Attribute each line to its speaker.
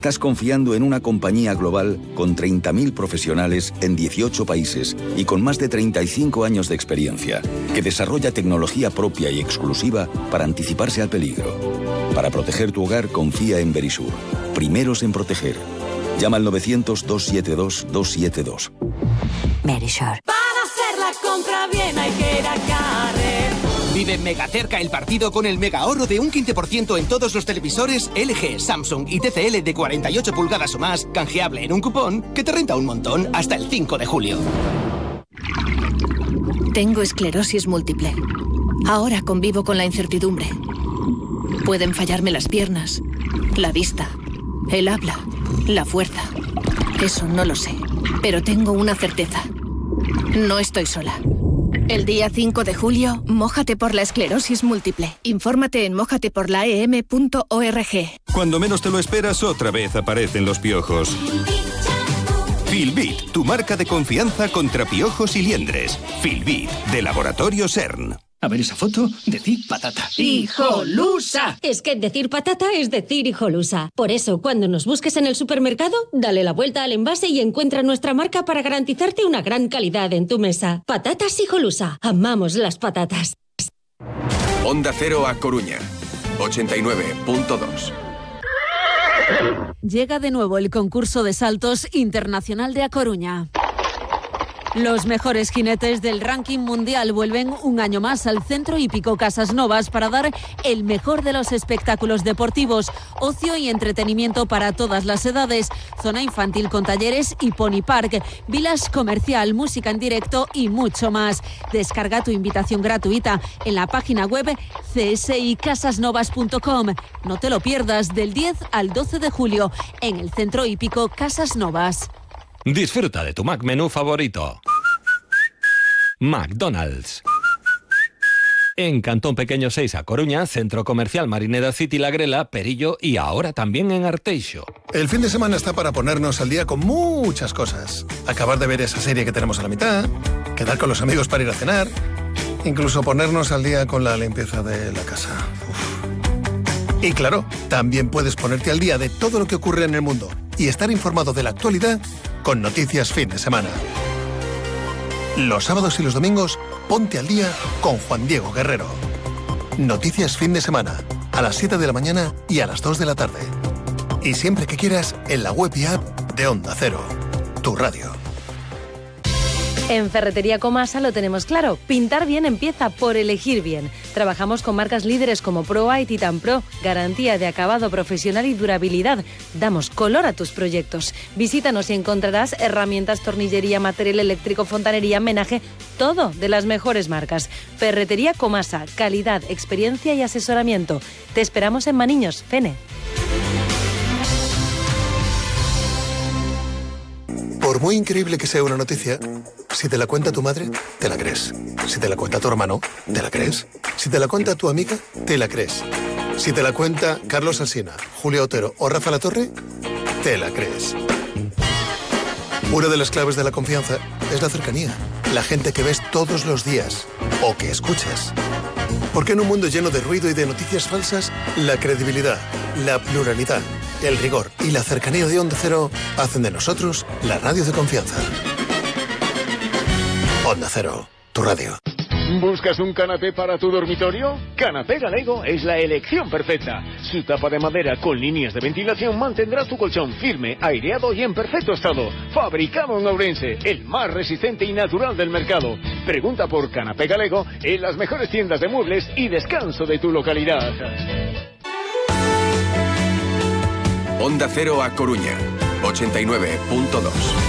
Speaker 1: Estás confiando en una compañía global con 30.000 profesionales en 18 países y con más de 35 años de experiencia, que desarrolla tecnología propia y exclusiva para anticiparse al peligro. Para proteger tu hogar, confía en Verisur. Primeros en proteger. Llama al 900-272-272.
Speaker 2: Verisur.
Speaker 3: Para hacer la compra bien hay que ir a Carrefour.
Speaker 4: Vive mega cerca el partido con el mega ahorro de un 15% en todos los televisores LG, Samsung y TCL de 48 pulgadas o más, canjeable en un cupón que te renta un montón hasta el 5 de julio.
Speaker 5: Tengo esclerosis múltiple. Ahora convivo con la incertidumbre. Pueden fallarme las piernas, la vista, el habla, la fuerza. Eso no lo sé, pero tengo una certeza. No estoy sola. El día 5 de julio, mójate por la esclerosis múltiple. Infórmate en mojatepor.laem.org.
Speaker 6: Cuando menos te lo esperas, otra vez aparecen los piojos. Filbit, tu marca de confianza contra piojos y liendres. Filbit, de Laboratorio CERN.
Speaker 7: A ver esa foto, decir patata.
Speaker 8: ¡Hijolusa! Es que decir patata es decir hijolusa. Por eso, cuando nos busques en el supermercado, dale la vuelta al envase y encuentra nuestra marca para garantizarte una gran calidad en tu mesa. Patatas Hijolusa. Amamos las patatas.
Speaker 9: Onda Cero a Coruña, 89.2.
Speaker 10: Llega de nuevo el concurso de saltos internacional de A Coruña. Los mejores jinetes del ranking mundial vuelven un año más al Centro Hípico Casas Novas para dar el mejor de los espectáculos deportivos, ocio y entretenimiento para todas las edades, zona infantil con talleres y pony park, village comercial, música en directo y mucho más. Descarga tu invitación gratuita en la página web csicasasnovas.com. No te lo pierdas del 10 al 12 de julio en el Centro Hípico Casas Novas.
Speaker 11: Disfruta de tu Mac menú favorito. McDonald's. En Cantón Pequeño 6 a Coruña, Centro Comercial Marineda City La Grela, Perillo y ahora también en Arteixo.
Speaker 12: El fin de semana está para ponernos al día con muchas cosas. Acabar de ver esa serie que tenemos a la mitad, quedar con los amigos para ir a cenar, incluso ponernos al día con la limpieza de la casa. Y claro, también puedes ponerte al día de todo lo que ocurre en el mundo y estar informado de la actualidad con Noticias Fin de Semana. Los sábados y los domingos, ponte al día con Juan Diego Guerrero. Noticias Fin de Semana, a las 7 de la mañana y a las 2 de la tarde. Y siempre que quieras, en la web y app de Onda Cero, tu radio.
Speaker 13: En Ferretería Comasa lo tenemos claro. Pintar bien empieza por elegir bien. Trabajamos con marcas líderes como ProA y Titan Pro. Garantía de acabado profesional y durabilidad. Damos color a tus proyectos. Visítanos y encontrarás herramientas, tornillería, material eléctrico, fontanería, menaje, todo de las mejores marcas. Ferretería Comasa. Calidad, experiencia y asesoramiento. Te esperamos en Maniños, Fene.
Speaker 12: Por muy increíble que sea una noticia, si te la cuenta tu madre, te la crees. Si te la cuenta tu hermano, te la crees. Si te la cuenta tu amiga, te la crees. Si te la cuenta Carlos Alsina, Julio Otero o Rafa Latorre, te la crees. Una de las claves de la confianza es la cercanía. La gente que ves todos los días o que escuchas. Porque en un mundo lleno de ruido y de noticias falsas, la credibilidad, la pluralidad, el rigor y la cercanía de Onda Cero hacen de nosotros la radio de confianza. Onda Cero, tu radio.
Speaker 14: ¿Buscas un canapé para tu dormitorio? Canapé Galego es la elección perfecta. Su tapa de madera con líneas de ventilación mantendrá tu colchón firme, aireado y en perfecto estado. Fabricado en Ourense, el más resistente y natural del mercado. Pregunta por Canapé Galego en las mejores tiendas de muebles y descanso de tu localidad.
Speaker 9: Onda Cero a Coruña, 89.2.